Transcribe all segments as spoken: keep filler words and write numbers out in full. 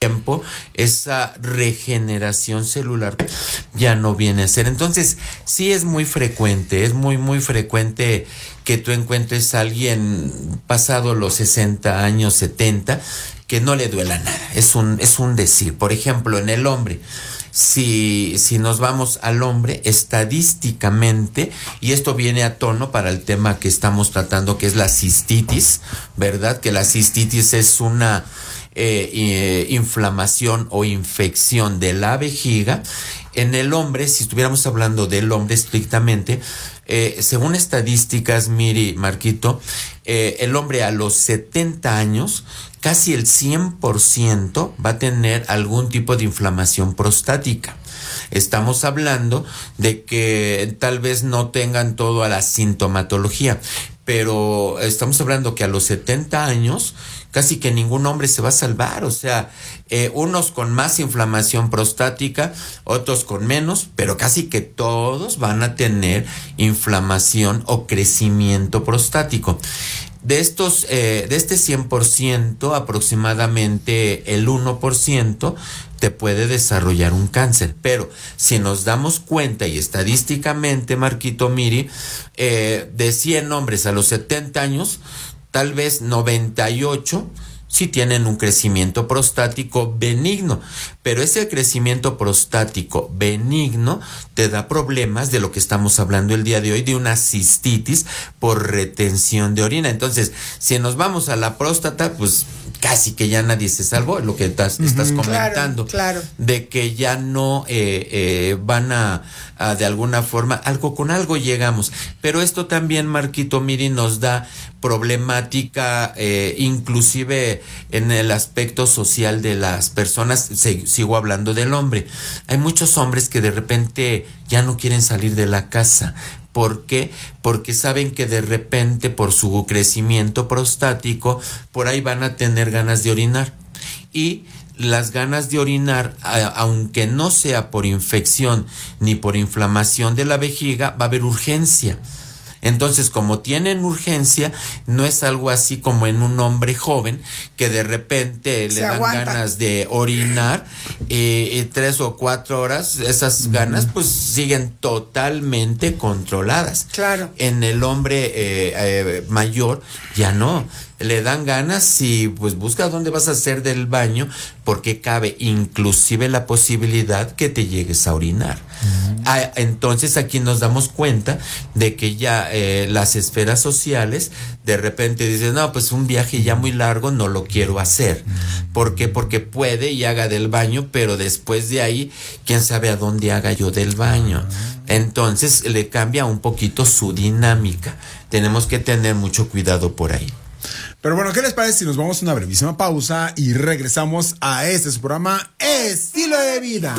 tiempo esa regeneración celular ya no viene a ser. Entonces, sí es muy frecuente, es muy, muy frecuente que tú encuentres a alguien pasado los sesenta años, setenta, que no le duela nada. Es un, es un decir. Por ejemplo, en el hombre, si, si nos vamos al hombre, estadísticamente, y esto viene a tono para el tema que estamos tratando, que es la cistitis, ¿verdad? Que la cistitis es una eh, eh, inflamación o infección de la vejiga. En el hombre, si estuviéramos hablando del hombre estrictamente, eh, según estadísticas, Miri, Marquito, eh, el hombre a los setenta años, casi el cien por ciento va a tener algún tipo de inflamación prostática. Estamos hablando de que tal vez no tengan toda la sintomatología, pero estamos hablando que a los setenta años casi que ningún hombre se va a salvar. O sea, eh, unos con más inflamación prostática, otros con menos, pero casi que todos van a tener inflamación o crecimiento prostático. De estos, eh, de este cien por ciento, aproximadamente el uno por ciento te puede desarrollar un cáncer. Pero si nos damos cuenta, y estadísticamente, Marquito, Miri, eh, de cien hombres a los setenta años, tal vez noventa y ocho sí tienen un crecimiento prostático benigno, pero ese crecimiento prostático benigno te da problemas de lo que estamos hablando el día de hoy, de una cistitis por retención de orina. Entonces, si nos vamos a la próstata, pues casi que ya nadie se salvó, lo que estás, uh-huh. estás comentando, claro, claro. de que ya no eh, eh, van a, a de alguna forma, algo con algo llegamos. Pero esto también, Marquito, Miri, nos da problemática, eh, inclusive en el aspecto social de las personas. Se, sigo hablando del hombre. Hay muchos hombres que de repente ya no quieren salir de la casa. ¿Por qué? Porque saben que de repente por su crecimiento prostático, por ahí van a tener ganas de orinar. Y las ganas de orinar, a, aunque no sea por infección ni por inflamación de la vejiga, va a haber urgencia. Entonces, como tienen urgencia, no es algo así como en un hombre joven que de repente Se le dan aguanta. ganas de orinar eh, eh, tres o cuatro horas, esas uh-huh. ganas pues siguen totalmente controladas. Claro. En el hombre eh, eh, mayor ya no. Le dan ganas y pues busca dónde vas a hacer del baño, porque cabe inclusive la posibilidad que te llegues a orinar. Uh-huh. Ah, entonces aquí nos damos cuenta de que ya eh, las esferas sociales de repente dicen, no, pues un viaje ya muy largo no lo quiero hacer. Uh-huh. ¿Por qué? Porque puede y haga del baño, pero después de ahí, quién sabe a dónde haga yo del baño. Uh-huh. Entonces le cambia un poquito su dinámica. Tenemos que tener mucho cuidado por ahí. Pero bueno, ¿qué les parece si nos vamos a una brevísima pausa y regresamos a este su programa Estilo de Vida?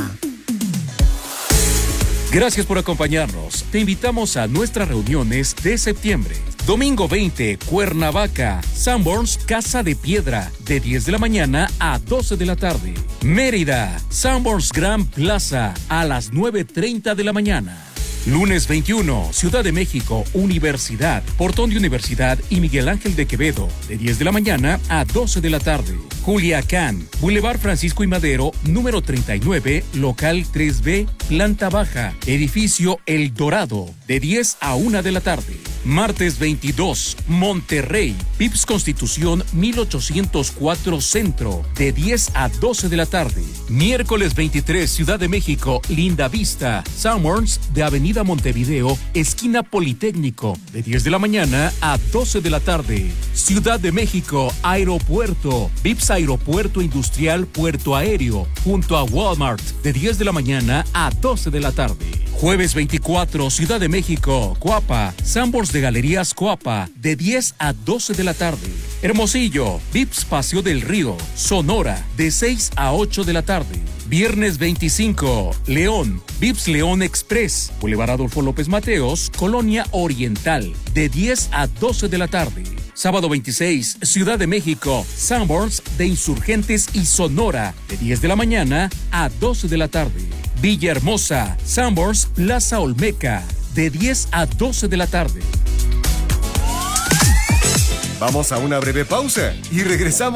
Gracias por acompañarnos. Te invitamos a nuestras reuniones de septiembre. Domingo veinte, Cuernavaca, Sanborns, Casa de Piedra, de diez de la mañana a doce de la tarde. Mérida, Sanborns Gran Plaza, a las nueve treinta de la mañana. Lunes veintiuno, Ciudad de México, Universidad, Portón de Universidad y Miguel Ángel de Quevedo, de diez de la mañana a doce de la tarde. Culiacán, Boulevard Francisco y Madero, número treinta y nueve, local tres B, planta baja, edificio El Dorado, de diez a una de la tarde. Martes veintidós, Monterrey, Vips Constitución mil ochocientos cuatro Centro, de diez a doce de la tarde. Miércoles veintitrés, Ciudad de México, Linda Vista, Sanborns, de Avenida Montevideo, esquina Politécnico, de diez de la mañana a doce de la tarde. Ciudad de México, Aeropuerto, Vips Aeropuerto Industrial Puerto Aéreo, junto a Walmart, de diez de la mañana a doce de la tarde. Jueves veinticuatro, Ciudad de México, Coapa, Sanborns de Galerías Coapa, de diez a doce de la tarde. Hermosillo, Vips Paseo del Río, Sonora, de seis a ocho de la tarde. Viernes veinticinco, León, Vips León Express, Boulevard Adolfo López Mateos, Colonia Oriental, de diez a doce de la tarde. Sábado veintiséis, Ciudad de México, Sanborns de Insurgentes y Sonora, de diez de la mañana a doce de la tarde. Villahermosa, Sanborns Plaza Olmeca, de diez a doce de la tarde. Vamos a una breve pausa y regresamos.